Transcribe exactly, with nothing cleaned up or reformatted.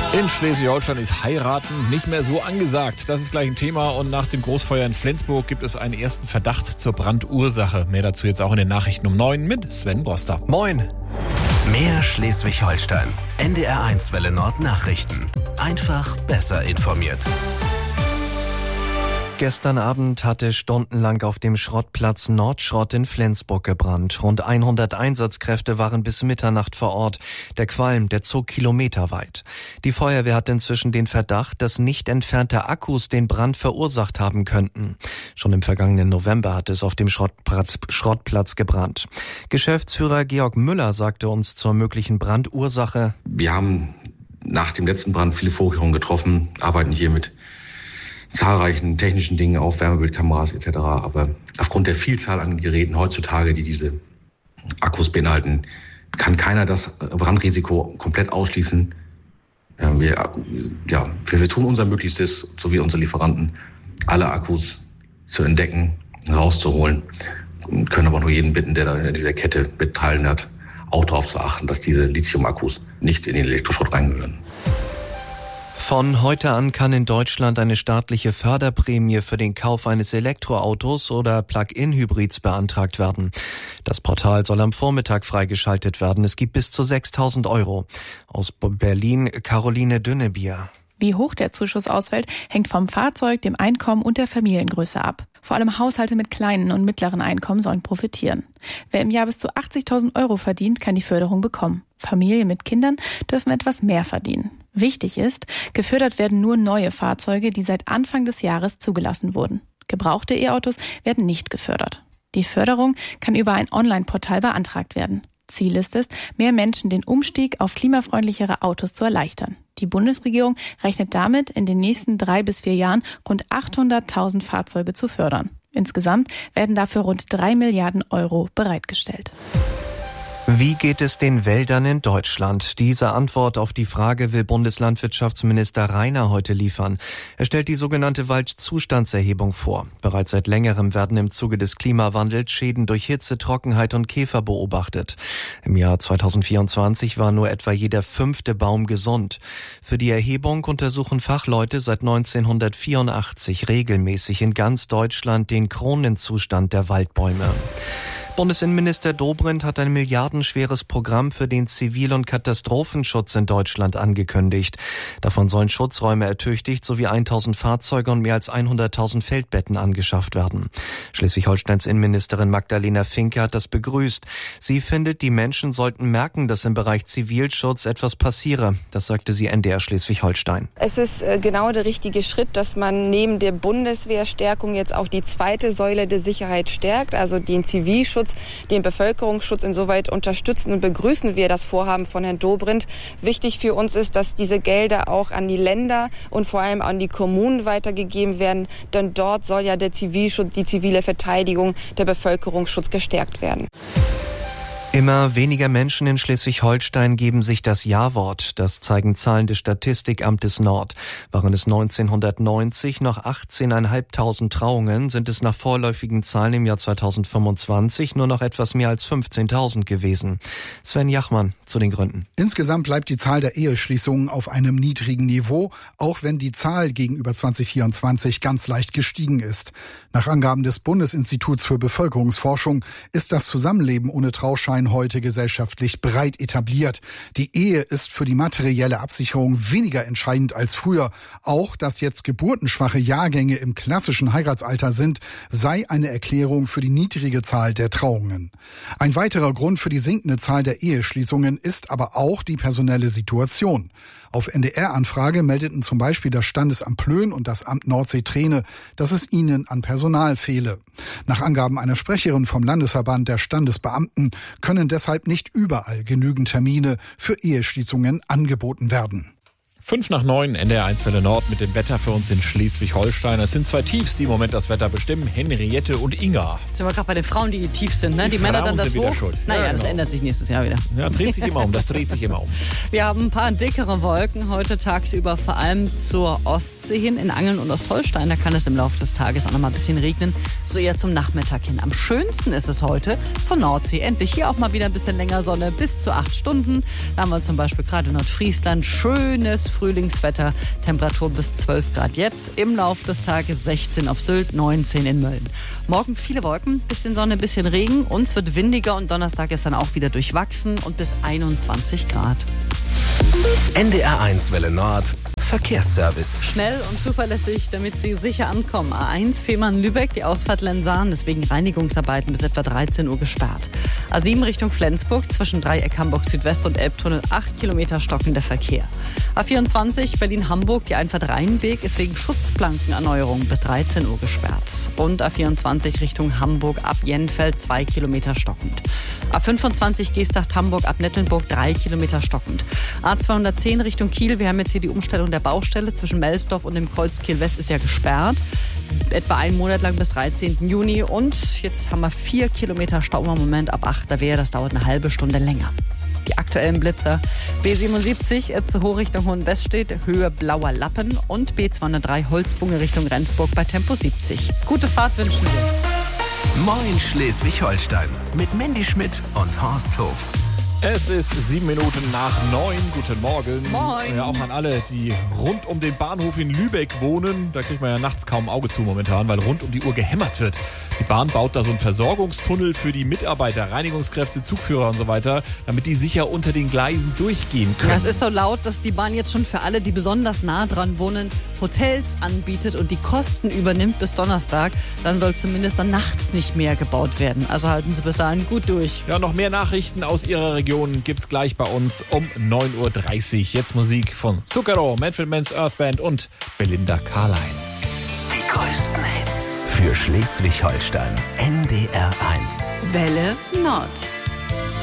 In Schleswig-Holstein ist Heiraten nicht mehr so angesagt. Das ist gleich ein Thema und nach dem Großfeuer in Flensburg gibt es einen ersten Verdacht zur Brandursache. Mehr dazu jetzt auch in den Nachrichten um neun mit Sven Broster. Moin! Mehr Schleswig-Holstein. N D R eins Welle Nord Nachrichten. Einfach besser informiert. Gestern Abend hatte stundenlang auf dem Schrottplatz Nordschrott in Flensburg gebrannt. Rund hundert Einsatzkräfte waren bis Mitternacht vor Ort. Der Qualm, der zog kilometerweit. Die Feuerwehr hat inzwischen den Verdacht, dass nicht entfernte Akkus den Brand verursacht haben könnten. Schon im vergangenen November hat es auf dem Schrottplatz gebrannt. Geschäftsführer Georg Müller sagte uns zur möglichen Brandursache: Wir haben nach dem letzten Brand viele Vorkehrungen getroffen, arbeiten hier mit zahlreichen technischen Dingen auf, Wärmebildkameras et cetera. Aber aufgrund der Vielzahl an Geräten heutzutage, die diese Akkus beinhalten, kann keiner das Brandrisiko komplett ausschließen. Wir, ja, wir tun unser Möglichstes, so wie unsere Lieferanten, alle Akkus zu entdecken, rauszuholen. Und können aber nur jeden bitten, der da in dieser Kette beteiligt hat, auch darauf zu achten, dass diese Lithium-Akkus nicht in den Elektroschrott reingehören. Von heute an kann in Deutschland eine staatliche Förderprämie für den Kauf eines Elektroautos oder Plug-in-Hybrids beantragt werden. Das Portal soll am Vormittag freigeschaltet werden. Es gibt bis zu sechstausend Euro. Aus Berlin Caroline Dünnebier. Wie hoch der Zuschuss ausfällt, hängt vom Fahrzeug, dem Einkommen und der Familiengröße ab. Vor allem Haushalte mit kleinen und mittleren Einkommen sollen profitieren. Wer im Jahr bis zu achtzigtausend Euro verdient, kann die Förderung bekommen. Familien mit Kindern dürfen etwas mehr verdienen. Wichtig ist, gefördert werden nur neue Fahrzeuge, die seit Anfang des Jahres zugelassen wurden. Gebrauchte E-Autos werden nicht gefördert. Die Förderung kann über ein Online-Portal beantragt werden. Ziel ist es, mehr Menschen den Umstieg auf klimafreundlichere Autos zu erleichtern. Die Bundesregierung rechnet damit, in den nächsten drei bis vier Jahren rund achthunderttausend Fahrzeuge zu fördern. Insgesamt werden dafür rund drei Milliarden Euro bereitgestellt. Wie geht es den Wäldern in Deutschland? Diese Antwort auf die Frage will Bundeslandwirtschaftsminister Rainer heute liefern. Er stellt die sogenannte Waldzustandserhebung vor. Bereits seit längerem werden im Zuge des Klimawandels Schäden durch Hitze, Trockenheit und Käfer beobachtet. Im Jahr zweitausendvierundzwanzig war nur etwa jeder fünfte Baum gesund. Für die Erhebung untersuchen Fachleute seit neunzehnhundertvierundachtzig regelmäßig in ganz Deutschland den Kronenzustand der Waldbäume. Bundesinnenminister Dobrindt hat ein milliardenschweres Programm für den Zivil- und Katastrophenschutz in Deutschland angekündigt. Davon sollen Schutzräume ertüchtigt sowie tausend Fahrzeuge und mehr als hunderttausend Feldbetten angeschafft werden. Schleswig-Holsteins Innenministerin Magdalena Finke hat das begrüßt. Sie findet, die Menschen sollten merken, dass im Bereich Zivilschutz etwas passiere. Das sagte sie N D R Schleswig-Holstein. Es ist genau der richtige Schritt, dass man neben der Bundeswehrstärkung jetzt auch die zweite Säule der Sicherheit stärkt, also den Zivilschutz, den Bevölkerungsschutz. Insoweit unterstützen und begrüßen wir das Vorhaben von Herrn Dobrindt. Wichtig für uns ist, dass diese Gelder auch an die Länder und vor allem an die Kommunen weitergegeben werden, denn dort soll ja der Zivilschutz, die zivile Verteidigung, der Bevölkerungsschutz gestärkt werden. Immer weniger Menschen in Schleswig-Holstein geben sich das Ja-Wort. Das zeigen Zahlen des Statistikamtes Nord. Waren es neunzehnhundertneunzig noch achtzehntausendfünfhundert Trauungen, sind es nach vorläufigen Zahlen im Jahr zweitausendfünfundzwanzig nur noch etwas mehr als fünfzehntausend gewesen. Sven Jachmann zu den Gründen. Insgesamt bleibt die Zahl der Eheschließungen auf einem niedrigen Niveau, auch wenn die Zahl gegenüber zweitausendvierundzwanzig ganz leicht gestiegen ist. Nach Angaben des Bundesinstituts für Bevölkerungsforschung ist das Zusammenleben ohne Trauschein heute gesellschaftlich breit etabliert. Die Ehe ist für die materielle Absicherung weniger entscheidend als früher. Auch, dass jetzt geburtenschwache Jahrgänge im klassischen Heiratsalter sind, sei eine Erklärung für die niedrige Zahl der Trauungen. Ein weiterer Grund für die sinkende Zahl der Eheschließungen ist aber auch die personelle Situation. Auf N D R-Anfrage meldeten zum Beispiel das Standesamt Plön und das Amt Nordsee-Treene, dass es ihnen an Personal fehle. Nach Angaben einer Sprecherin vom Landesverband der Standesbeamten können deshalb nicht überall genügend Termine für Eheschließungen angeboten werden. Fünf nach neun, N D R eins Welle Nord mit dem Wetter für uns in Schleswig-Holstein. Es sind zwei Tiefs, die im Moment das Wetter bestimmen. Henriette und Inga. Sind wir gerade bei den Frauen, die tief sind, ne? Die, die Männer dann das sind wieder hoch. Schuld. Naja, ja, das genau. ändert sich nächstes Jahr wieder. Ja, dreht sich immer um. Das dreht sich immer um. Wir haben ein paar dickere Wolken heute tagsüber, vor allem zur Ostsee hin, in Angeln und Ostholstein. Da kann es im Laufe des Tages auch noch mal ein bisschen regnen. So eher zum Nachmittag hin. Am schönsten ist es heute zur Nordsee. Endlich hier auch mal wieder ein bisschen länger Sonne, bis zu acht Stunden. Da haben wir zum Beispiel gerade in Nordfriesland schönes Frühlingswetter. Temperatur bis zwölf Grad jetzt. Im Laufe des Tages sechzehn auf Sylt, neunzehn in Mölln. Morgen viele Wolken, bisschen Sonne, bisschen Regen. Uns wird windiger und Donnerstag ist dann auch wieder durchwachsen und bis einundzwanzig Grad. N D R eins Welle Nord. Verkehrsservice. Schnell und zuverlässig, damit Sie sicher ankommen. A eins Fehmarn-Lübeck, die Ausfahrt Lensahn, deswegen Reinigungsarbeiten bis etwa dreizehn Uhr gesperrt. A sieben Richtung Flensburg, zwischen Dreieck Hamburg Südwest und Elbtunnel, acht Kilometer stockender Verkehr. A vierundzwanzig Berlin-Hamburg, die Einfahrt Rheinweg, ist wegen Schutzplankenerneuerung bis dreizehn Uhr gesperrt. Und A vierundzwanzig Richtung Hamburg ab Jenfeld, zwei Kilometer stockend. A fünfundzwanzig Geesthacht-Hamburg ab Nettelnburg, drei Kilometer stockend. A zweihundertzehn Richtung Kiel, wir haben jetzt hier die Umstellung der Baustelle zwischen Melsdorf und dem Kreuz Kiel-West ist ja gesperrt. Etwa einen Monat lang bis dreizehnten Juni. Und jetzt haben wir vier Kilometer Stau im Moment ab achter Wehr. Das dauert eine halbe Stunde länger. Die aktuellen Blitzer. B siebenundsiebzig Itzehoe Richtung Hohenweststedt, Höhe Blauer Lappen. Und B zweihundertdrei Holzbunge Richtung Rendsburg bei Tempo siebzig. Gute Fahrt wünschen wir. Moin Schleswig-Holstein mit Mandy Schmidt und Horst Hof. Es ist sieben Minuten nach neun. Guten Morgen. Moin. Ja, auch an alle, die rund um den Bahnhof in Lübeck wohnen. Da kriegt man ja nachts kaum ein Auge zu momentan, weil rund um die Uhr gehämmert wird. Die Bahn baut da so einen Versorgungstunnel für die Mitarbeiter, Reinigungskräfte, Zugführer und so weiter, damit die sicher unter den Gleisen durchgehen können. Ja, es ist so laut, dass die Bahn jetzt schon für alle, die besonders nah dran wohnen, Hotels anbietet und die Kosten übernimmt bis Donnerstag. Dann soll zumindest dann nachts nicht mehr gebaut werden. Also halten Sie bis dahin gut durch. Ja, noch mehr Nachrichten aus Ihrer Region gibt's gleich bei uns um neun Uhr dreißig. Jetzt Musik von Zucchero, Manfred Mann's Earth Band und Belinda Carlisle. Die größten Hits für Schleswig-Holstein. N D R eins. Welle Nord.